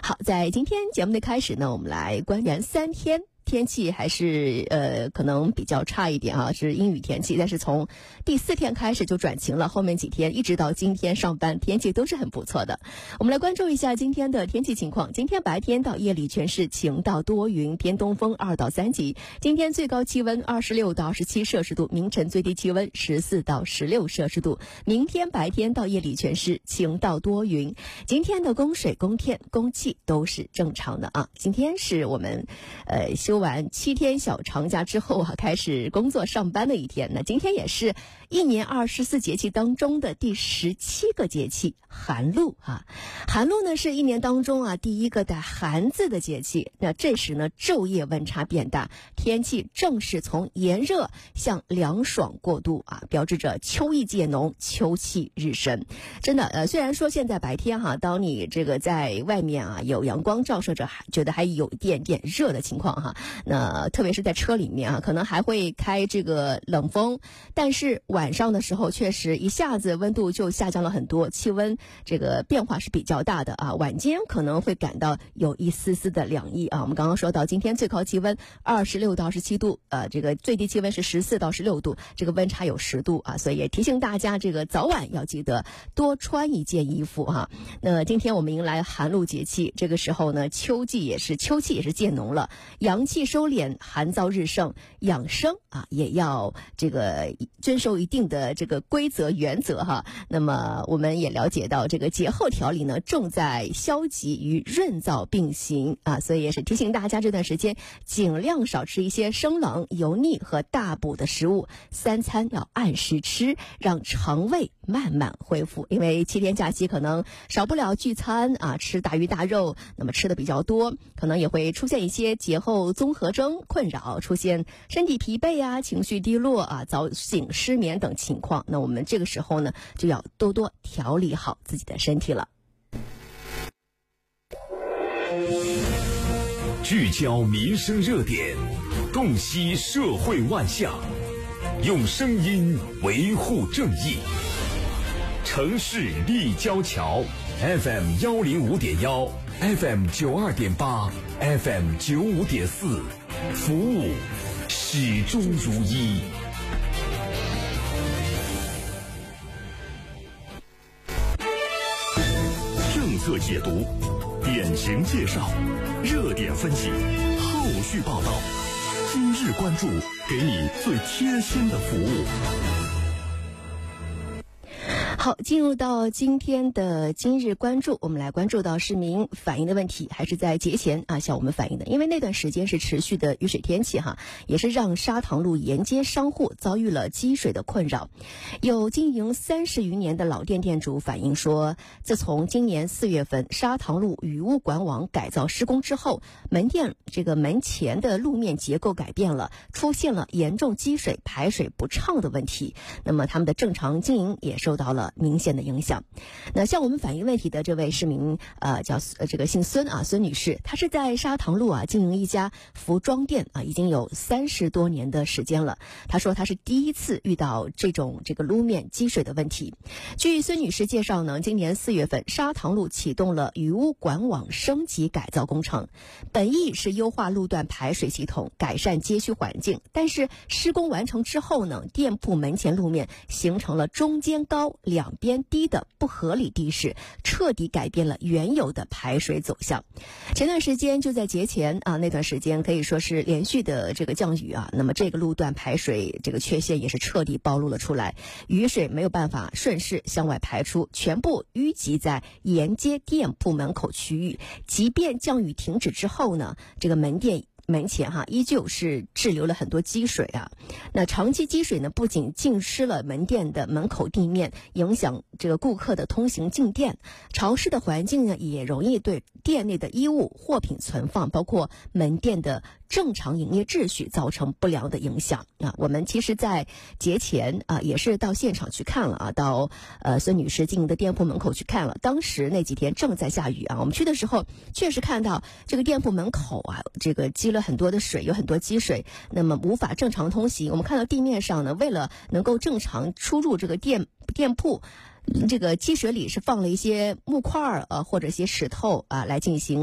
好，在今天节目的开始呢，我们来关联3天。天气还是可能比较差一点啊，是阴雨天气，但是从第4天开始就转晴了，后面几天一直到今天上班天气都是很不错的。我们来关注一下今天的天气情况。今天白天到夜里全是晴到多云，偏东风2到3级。今天最高气温26到27摄氏度，明晨最低气温14到16摄氏度。明天白天到夜里全是晴到多云。今天的供水、供电、供气都是正常的啊。今天是我们休完7天小长假之后啊，开始工作上班的一天。那今天也是一年24节气当中的第17个节气寒露啊。寒露呢是一年当中啊第一个带寒字的节气。那这时呢昼夜温差变大，天气正是从炎热向凉爽过渡啊，标志着秋意渐浓，秋气日深。真的虽然说现在白天哈，当你这个在外面啊有阳光照射着，觉得还有一点点热的情况哈，那特别是在车里面啊，可能还会开这个冷风，但是晚上的时候确实一下子温度就下降了很多，气温这个变化是比较大的啊。晚间可能会感到有一丝丝的凉意啊。我们刚刚说到今天最高气温26到17度，这个最低气温是14到16度，这个温差有10度啊，所以也提醒大家这个早晚要记得多穿一件衣服哈。那今天我们迎来寒露节气，这个时候呢秋气也是渐浓了，阳气收敛，寒燥日盛，养生啊也要这个遵守一定的这个规则原则哈。那么我们也了解到这个节后调理呢重在消极与润燥并行啊，所以也是提醒大家这段时间尽量少吃一些生冷、油腻和大补的食物，3餐要按时吃，让肠胃慢慢恢复。因为7天假期可能少不了聚餐啊，吃大鱼大肉，那么吃的比较多，可能也会出现一些节后综合征困扰，出现身体疲惫啊、情绪低落啊、早醒失眠等情况。那我们这个时候呢就要多多调理好自己的身体了。 聚焦民生热点，洞悉社会万象，用声音维护正义。城市立交桥 FM 105.1 FM 92.8 FM 95.4，服务始终如一。政策解读，典型介绍，热点分析，后续报道，今日关注，给你最贴心的服务。 好，进入到今天的今日关注，我们来关注到市民反映的问题，还是在节前啊向我们反映的。因为那段时间是持续的雨水天气哈，也是让砂塘路沿街商户遭遇了积水的困扰。有经营30余年的老店店主反映说，自从今年4月份砂塘路雨污管网改造施工之后，门店这个门前的路面结构改变了，出现了严重积水、排水不畅的问题，那么他们的正常经营也受到了明显的影响。那向我们反映问题的这位市民叫这个姓孙啊，孙女士，她是在砂塘路啊经营一家服装店啊，已经有30多年的时间了。她说她是第一次遇到这个路面积水的问题。据孙女士介绍呢，今年4月份砂塘路启动了雨污管网升级改造工程，本意是优化路段排水系统，改善街区环境，但是施工完成之后呢，店铺门前路面形成了中间高两边低的不合理地势，彻底改变了原有的排水走向。前段时间就在节前啊，那段时间可以说是连续的这个降雨啊，那么这个路段排水这个缺陷也是彻底暴露了出来，雨水没有办法顺势向外排出，全部淤积在沿街店铺门口区域。即便降雨停止之后呢，这个门店门前依旧是滞留了很多积水啊。那长期积水呢，不仅浸湿了门店的门口地面，影响这个顾客的通行进店，潮湿的环境呢，也容易对店内的衣物、货品存放，包括门店的正常营业秩序造成不良的影响啊。我们其实在节前也是到现场去看了啊，到孙女士经营的店铺门口去看了。当时那几天正在下雨啊，我们去的时候确实看到这个店铺门口这个积了很多的水，有很多积水，那么无法正常通行。我们看到地面上呢，为了能够正常出入这个店铺，这个积水里是放了一些木块或者一些石头来进行